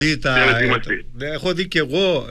Έχω δει και εγώ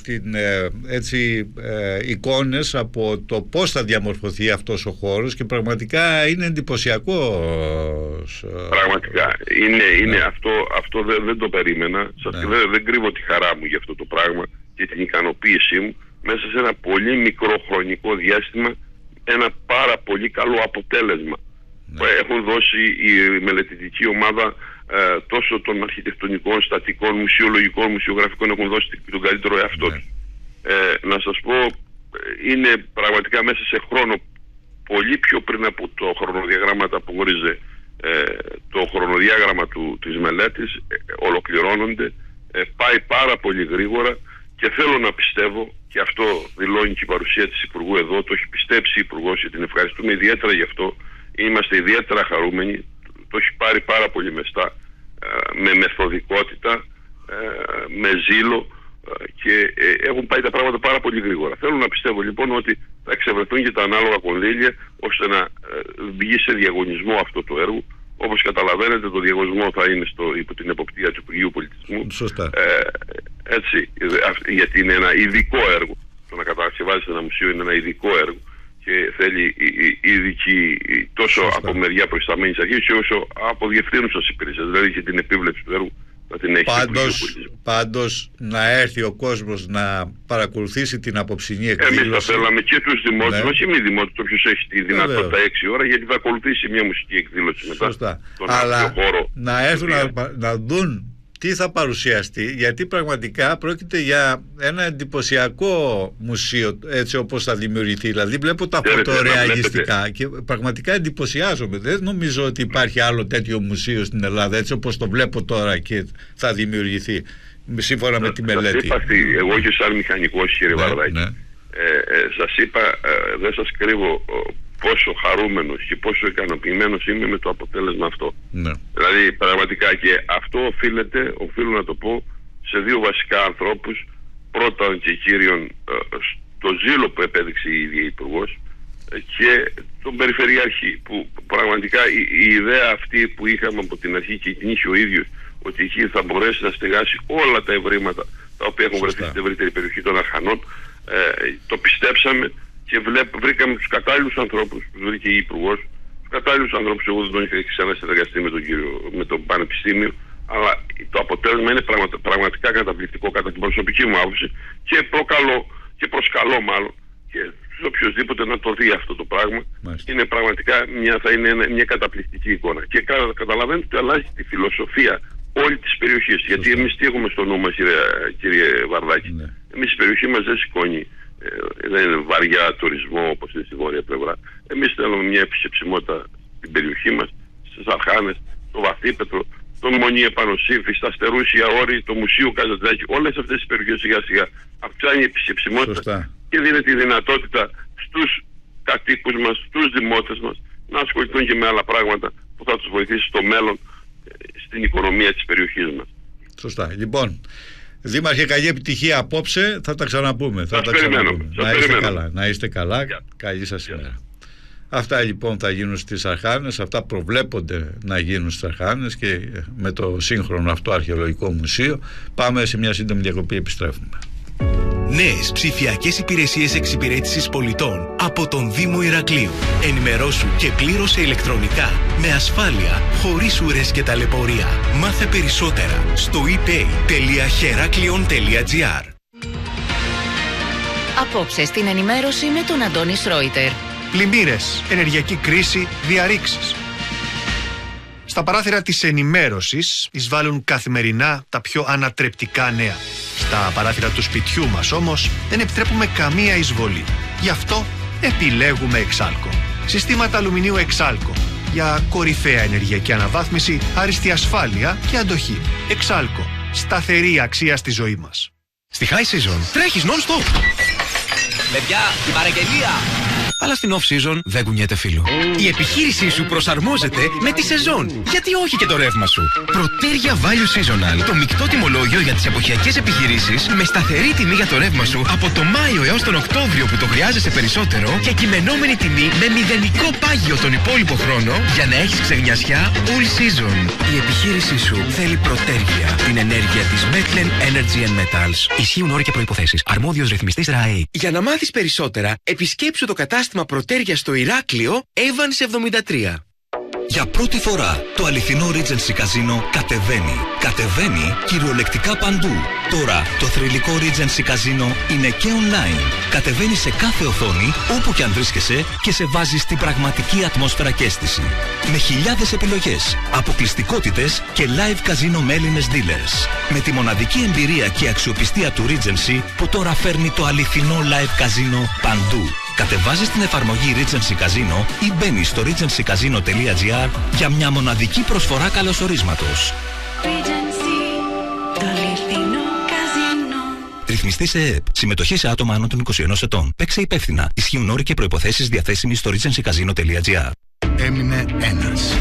εικόνες από το πώς θα διαμορφωθεί αυτός ο χώρος και πραγματικά είναι εντυπωσιακός. Πραγματικά είναι αυτό δεν το περίμενα. Δεν κρύβω τη χαρά μου για αυτό το πράγμα και την ικανοποίησή μου. Μέσα σε ένα πολύ μικρό χρονικό διάστημα ένα πάρα πολύ καλό αποτέλεσμα που έχουν δώσει η μελετητική ομάδα τόσο των αρχιτεκτονικών, στατικών, μουσιολογικών, μουσιογραφικών, έχουν δώσει τον καλύτερο εαυτό τους. Να σας πω, είναι πραγματικά μέσα σε χρόνο, πολύ πιο πριν από το χρονοδιαγράμματα που χωρίζε το χρονοδιάγραμμα της μελέτης, ολοκληρώνονται, πάει πάρα πολύ γρήγορα και θέλω να πιστεύω, και αυτό δηλώνει και η παρουσία της Υπουργού εδώ, το έχει πιστέψει η Υπουργός και την ευχαριστούμε ιδιαίτερα γι' αυτό, είμαστε ιδιαίτερα χαρούμενοι, το έχει πάρει πάρα πολύ μεστά, με μεθοδικότητα, με ζήλο και έχουν πάει τα πράγματα πάρα πολύ γρήγορα. Θέλω να πιστεύω λοιπόν ότι θα εξευρεθούν και τα ανάλογα κονδύλια ώστε να βγει σε διαγωνισμό αυτό το έργο. Όπως καταλαβαίνετε, το διαγωνισμό θα είναι υπό την εποπτεία του Υπουργείου Πολιτισμού. Σωστά. Έτσι, γιατί είναι ένα ειδικό έργο. Το να κατασκευάζεται ένα μουσείο είναι ένα ειδικό έργο και θέλει ειδική τόσο από μεριά προϊσταμένης αρχής όσο από διευθύνουσας υπηρεσίας, δηλαδή και την επίβλεψη του έργου να την έχει. Πάντως να έρθει ο κόσμος να παρακολουθήσει την απόψινή εκδήλωση. Εμείς θα θέλαμε και τους δημότες, όχι μη δημότες, όποιος έχει τη δυνατότητα 6 ώρα, γιατί θα ακολουθήσει μια μουσική εκδήλωση μετά. Σωστά. Αλλά να έρθουν να δουν τι θα παρουσιαστεί, γιατί πραγματικά πρόκειται για ένα εντυπωσιακό μουσείο, έτσι όπως θα δημιουργηθεί. Δηλαδή βλέπω τα φωτορεαλιστικά και πραγματικά εντυπωσιάζομαι. Δεν νομίζω ότι υπάρχει άλλο τέτοιο μουσείο στην Ελλάδα, έτσι όπως το βλέπω τώρα και θα δημιουργηθεί σύμφωνα με τη μελέτη. Εγώ και σαν μηχανικός, κύριε Βαρδάκη, σας είπα, δεν σας κρύβω πόσο χαρούμενος και πόσο ικανοποιημένος είμαι με το αποτέλεσμα αυτό. Δηλαδή πραγματικά, και αυτό οφείλω να το πω, σε δύο βασικά ανθρώπους. Πρώτον και κύριον το ζήλο που επέδειξε η ίδια Υπουργός και τον Περιφερειάρχη, που πραγματικά η ιδέα αυτή που είχαμε από την αρχή και την είχε ο ίδιος, ότι εκεί θα μπορέσει να στεγάσει όλα τα ευρήματα τα οποία έχουν βρεθεί στην ευρύτερη περιοχή των Αρχανών, το πιστέψαμε και βρήκαμε τους κατάλληλους ανθρώπους, τους βρήκε η Υπουργός, τους κατάλληλους ανθρώπους. Εγώ δεν τον είχα ξανασυνεργαστεί με τον Πανεπιστήμιο, αλλά το αποτέλεσμα είναι πραγματικά καταπληκτικό κατά την προσωπική μου άποψη και προσκαλώ μάλλον και οποιοδήποτε να το δει αυτό το πράγμα. Είναι πραγματικά θα είναι μια καταπληκτική εικόνα και καταλαβαίνετε ότι αλλάζει τη φιλοσοφία όλη της περιοχής. Γιατί εμείς τι έχουμε στο νου μας, κύριε Βαρδάκη? Εμείς η περιοχή μας δεν σηκώνει, δεν είναι βαριά τουρισμό όπως είναι στη βόρεια πλευρά. Εμείς θέλουμε μια επισκεψιμότητα στην περιοχή μας, στις Αρχάνες, στο Βαθύπετρο, το Μονή Επανοσύμφη, στα Στερούσια Όρη, το Μουσείο Καζαντζάκη. Όλες αυτές τις περιοχές σιγά σιγά αυξάνει η επισκεψιμότητα και δίνει τη δυνατότητα στους κατοίκους μας, στους δημότες μας να ασχοληθούν και με άλλα πράγματα που θα τους βοηθήσει στο μέλλον στην οικονομία της περιοχής μας. Σωστά. Λοιπόν, Δήμαρχε, καλή επιτυχία απόψε. Θα τα ξαναπούμε. Να είστε καλά. Καλή σας ημέρα. Αυτά λοιπόν θα γίνουν στις Αρχάνες. Αυτά προβλέπονται να γίνουν στις Αρχάνες και με το σύγχρονο αυτό αρχαιολογικό μουσείο. Πάμε σε μια σύντομη διακοπή, επιστρέφουμε. Νέες ψηφιακές υπηρεσίες εξυπηρέτησης πολιτών από τον Δήμο Ηρακλείου. Ενημερώσου και πλήρωσε ηλεκτρονικά, με ασφάλεια, χωρίς ουρές και ταλαιπωρία. Μάθε περισσότερα στο epay.heraklion.gr. Απόψε στην ενημέρωση με τον Αντώνη Σρόιτερ. Πλημμύρες, ενεργειακή κρίση, διαρρήξεις. Στα παράθυρα της ενημέρωσης εισβάλλουν καθημερινά τα πιο ανατρεπτικά νέα. Στα παράθυρα του σπιτιού μας όμως δεν επιτρέπουμε καμία εισβολή. Γι' αυτό επιλέγουμε Εξάλκο. Συστήματα αλουμινίου Εξάλκο για κορυφαία ενεργειακή αναβάθμιση, άριστη ασφάλεια και αντοχή. Εξάλκο. Σταθερή αξία στη ζωή μας. Στη High Season τρέχεις non-stop. Παιδιά, η παραγγελία! αλλά στην off-season δεν κουνιέται φίλο. Η επιχείρησή σου προσαρμόζεται με τη σεζόν. Γιατί όχι και το ρεύμα σου. Προτέρια Value Seasonal. Το μεικτό τιμολόγιο για τις εποχιακές επιχειρήσεις με σταθερή τιμή για το ρεύμα σου από το Μάιο έως τον Οκτώβριο που το χρειάζεσαι περισσότερο και κειμενόμενη τιμή με μηδενικό πάγιο τον υπόλοιπο χρόνο για να έχεις ξεγνιασιά all season. Η επιχείρησή σου θέλει Προτέρια. Την ενέργεια της Metlen Energy and Metals. Ισχύουν όροι και προϋποθέσεις. Αρμόδιος ρυθμιστής ΡΑΕ. Για να μάθεις περισσότερα, επισκέψου το κατάστημα Προτέρια στο Ηράκλειο, Evans 73. Για πρώτη φορά το αληθινό Regency Casino κατεβαίνει. Κατεβαίνει κυριολεκτικά παντού. Τώρα το θρυλικό Regency Casino είναι και online. Κατεβαίνει σε κάθε οθόνη, όπου και αν βρίσκεσαι, και σε βάζει στην πραγματική ατμόσφαιρα και αίσθηση. Με χιλιάδες επιλογές, αποκλειστικότητες και live casino με Έλληνες dealers. Με τη μοναδική εμπειρία και αξιοπιστία του Regency που τώρα φέρνει το αληθινό live casino παντού. Κατεβάζεις την εφαρμογή Regency Casino ή μπαίνεις στο regencycasino.gr για μια μοναδική προσφορά καλωσορίσματος. Regency, το αληθινό καζίνο. Ρυθμιστή σε ΕΕΠ. Συμμετοχή σε άτομα άνω των 21 ετών. Παίξε υπεύθυνα. Ισχύουν όροι και προϋποθέσεις διαθέσιμοι στο regencycasino.gr. Έμεινε ένας.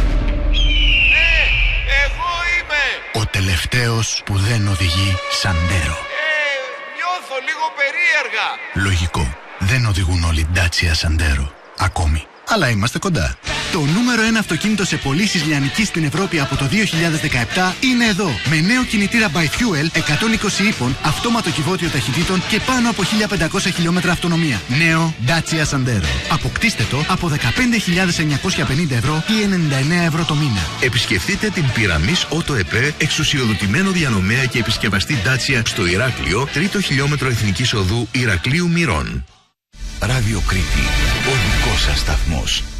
Εγώ είμαι! Ο τελευταίος που δεν οδηγεί Σαντέρο. Νιώθω λίγο περίεργα. Λογικό. Δεν οδηγούν όλοι Dacia Sandero. Ακόμη. Αλλά είμαστε κοντά. Το νούμερο 1 αυτοκίνητο σε πωλήσεις λιανικής στην Ευρώπη από το 2017 είναι εδώ. Με νέο κινητήρα by Fuel 120 ύπων, αυτόματο κυβότιο ταχυτήτων και πάνω από 1500 χιλιόμετρα αυτονομία. Νέο Dacia Sandero. Αποκτήστε το από 15.950 ευρώ ή 99 ευρώ το μήνα. Επισκεφτείτε την Pyramis Auto EP, εξουσιοδοτημένο διανομέα και επισκευαστή Dacia στο Ηράκλειο, 3ο χιλιόμετρο Εθνικής Οδού Ηρακλείου Μυρών. Ράδιο Κρήτη, ο δικός σας σταθμός.